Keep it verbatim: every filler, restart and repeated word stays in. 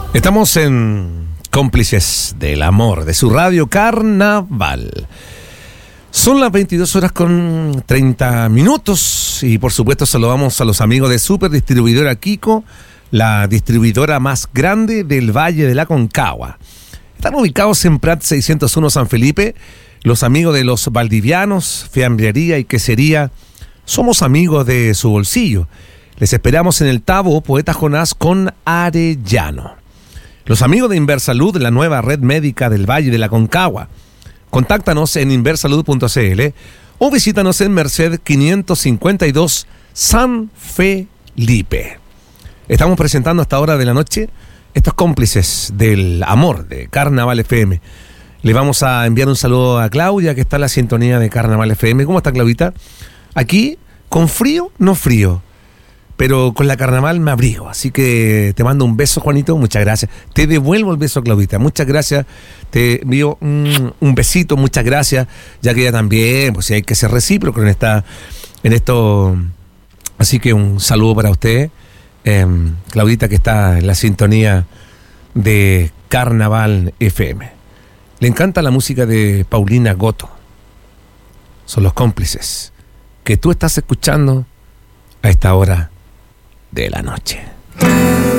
Estamos en Cómplices del Amor, de su radio Carnaval. Son las veintidós horas con treinta minutos y por supuesto saludamos a los amigos de Super Distribuidora Kiko, la distribuidora más grande del Valle de la Concagua. Están ubicados en Prat seiscientos uno San Felipe. Los amigos de los valdivianos, fiambrería y quesería, somos amigos de su bolsillo. Les esperamos en el Tabo Poeta Jonás con Arellano. Los amigos de Inversalud, la nueva red médica del Valle de la Concagua. Contáctanos en inversalud punto c l o visítanos en Merced quinientos cincuenta y dos San Felipe. Estamos presentando a esta hora de la noche estos cómplices del amor de Carnaval F M. Le vamos a enviar un saludo a Claudia, que está en la sintonía de Carnaval F M. ¿Cómo está, Claudita? Aquí, con frío, no frío, pero con la Carnaval me abrigo. Así que te mando un beso, Juanito, muchas gracias. Te devuelvo el beso, Claudita, muchas gracias. Te envío un, un besito, muchas gracias, ya que ella también, pues hay que ser recíproco en, esta, en esto. Así que un saludo para usted, eh, Claudita, que está en la sintonía de Carnaval F M. Le encanta la música de Paulina Goto. Son los cómplices que tú estás escuchando a esta hora de la noche.